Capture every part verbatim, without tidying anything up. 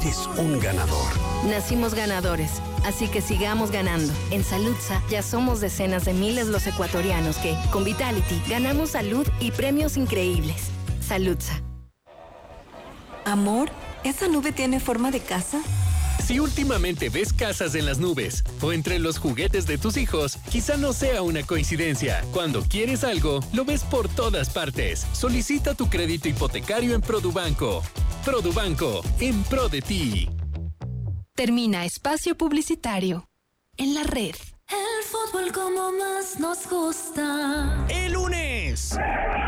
eres un ganador. Nacimos ganadores, así que sigamos ganando. En Saludsa ya somos decenas de miles los ecuatorianos que, con Vitality, ganamos salud y premios increíbles. Saludsa. Amor, ¿esa nube tiene forma de casa? Si últimamente ves casas en las nubes o entre los juguetes de tus hijos, quizá no sea una coincidencia. Cuando quieres algo, lo ves por todas partes. Solicita tu crédito hipotecario en Produbanco. Produbanco, en pro de ti. Termina espacio publicitario. En la red. El fútbol como más nos gusta. El lunes.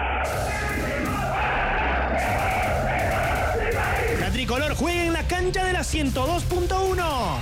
La tricolor juega en la cancha de la ciento dos punto uno.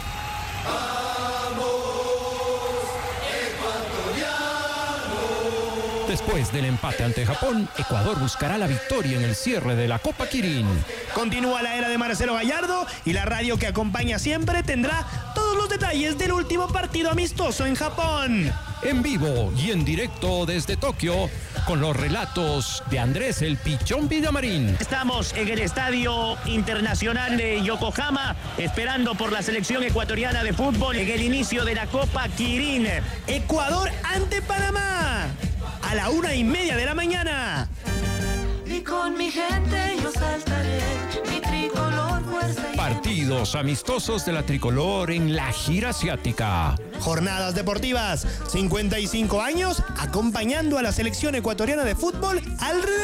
Después del empate ante Japón, Ecuador buscará la victoria en el cierre de la Copa Kirin. Continúa la era de Marcelo Gallardo y la radio que acompaña siempre tendrá todos los detalles del último partido amistoso en Japón. En vivo y en directo desde Tokio, con los relatos de Andrés el Pichón Villamarín. Estamos en el Estadio Internacional de Yokohama, esperando por la selección ecuatoriana de fútbol en el inicio de la Copa Kirin. Ecuador ante Panamá, a la una y media de la mañana. Y con mi gente yo saltaré, mi tricolor fuerza. Partidos amistosos de la tricolor en la gira asiática. Jornadas deportivas, cincuenta y cinco años, acompañando a la selección ecuatoriana de fútbol alrededor